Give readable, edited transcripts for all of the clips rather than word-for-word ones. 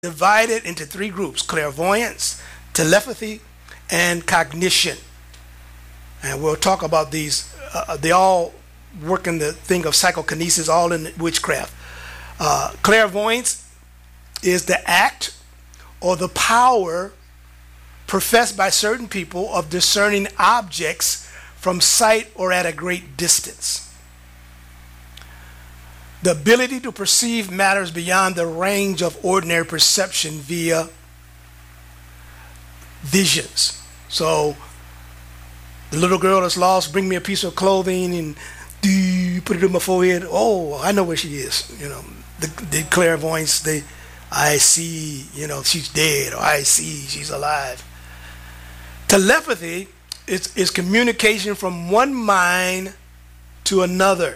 divided into three groups: clairvoyance, telepathy, and cognition. And we'll talk about these. They all work in the thing of psychokinesis, all in witchcraft. Clairvoyance is the act or the power professed by certain people of discerning objects from sight or at a great distance. The ability to perceive matters beyond the range of ordinary perception via visions. So the little girl that's lost, bring me a piece of clothing and put it in my forehead. Oh, I know where she is. The clairvoyance, I see, she's dead, or I see she's alive. Telepathy is communication from one mind to another,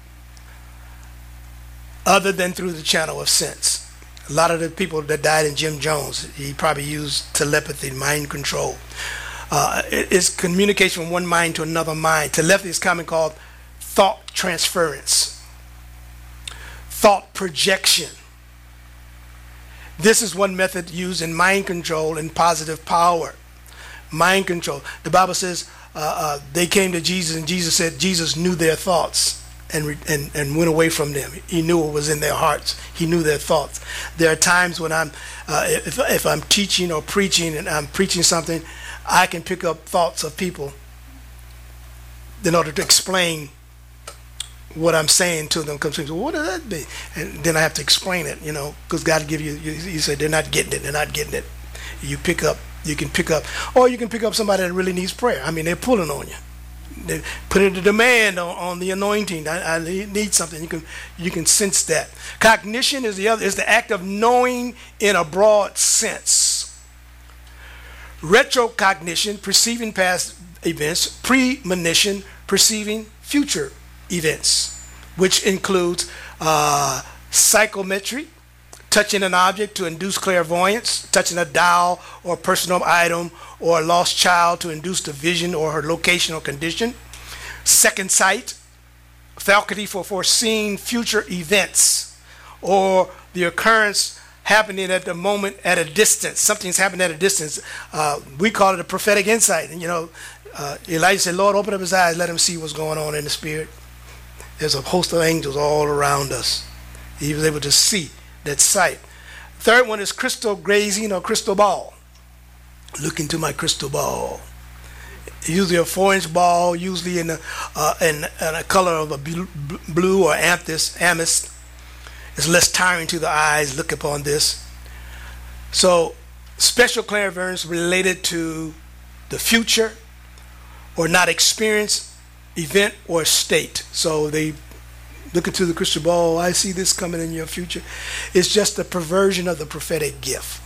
other than through the channel of sense. A lot of the people that died in Jim Jones, he probably used telepathy, mind control. It's communication from one mind to another mind. Telepathy is commonly called thought transference, thought projection. This is one method used in mind control and positive power. Mind control. The Bible says they came to Jesus, and Jesus said Jesus knew their thoughts and went away from them. He knew what was in their hearts. He knew their thoughts. There are times when if I'm teaching or preaching and I'm preaching something, I can pick up thoughts of people in order to explain what I'm saying to them. Comes to, what does that be? And then I have to explain it, because God give you. You say they're not getting it. They're not getting it. You can pick up, or you can pick up somebody that really needs prayer. I mean, they're pulling on you. They put a demand on the anointing. I need something. You can sense that. Cognition is the act of knowing in a broad sense. Retrocognition, perceiving past events. Premonition, perceiving future events, which includes psychometry, touching an object to induce clairvoyance, touching a doll or personal item or a lost child to induce the vision or her location or condition. Second sight, faculty for foreseeing future events or the occurrence happening at the moment at a distance. Something's happening at a distance. We call it a prophetic insight. And Elijah said, Lord, open up his eyes, let him see what's going on in the spirit. There's a host of angels all around us. He was able to see that sight. Third one is crystal gazing or crystal ball. Look into my crystal ball. Usually a 4-inch ball, usually in a color of a blue or amethyst. It's less tiring to the eyes. Look upon this. So special clairvoyance related to the future or not experienced event or state. So they look into the crystal ball. I see this coming in your future. It's just a perversion of the prophetic gift.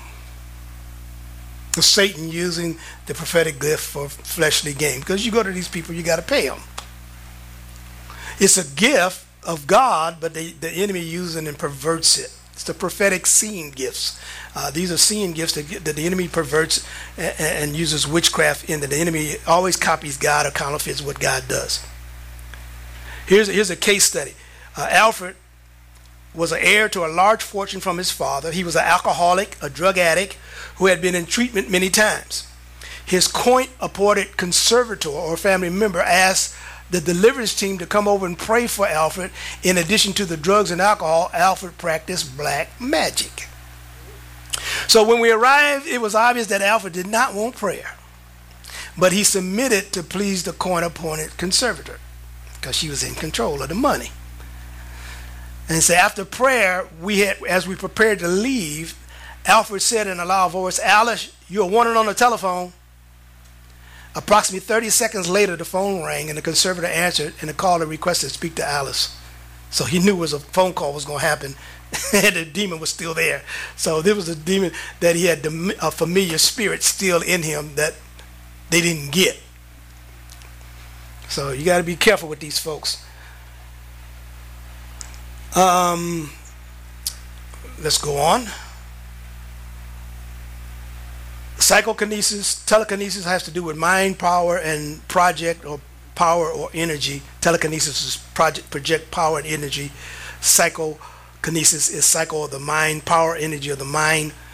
Satan using the prophetic gift for fleshly gain. Because you go to these people, you got to pay them. It's a gift of God, but the enemy uses it and perverts it. It's the prophetic seeing gifts. These are seeing gifts that the enemy perverts and uses witchcraft in. That the enemy always copies God or counterfeits what God does. Here's a case study. Alfred was an heir to a large fortune from his father. He was an alcoholic, a drug addict, who had been in treatment many times. His court-appointed conservator or family member asked the deliverance team to come over and pray for Alfred. In addition to the drugs and alcohol, Alfred practiced black magic. So when we arrived, it was obvious that Alfred did not want prayer, but he submitted to please the court-appointed conservator because she was in control of the money. And so after prayer, as we prepared to leave, Alfred said in a loud voice, Alice, you're wanted on the telephone. Approximately 30 seconds later, the phone rang and the conservator answered, and the caller requested to speak to Alice. So he knew a phone call was going to happen, and the demon was still there. So there was a demon that he had a familiar spirit still in him that they didn't get. So you got to be careful with these folks. Let's go on. Psychokinesis, telekinesis has to do with mind power and project or power or energy. Telekinesis is project power and energy. Psycho Kinesis is cycle of the mind, power, energy of the mind.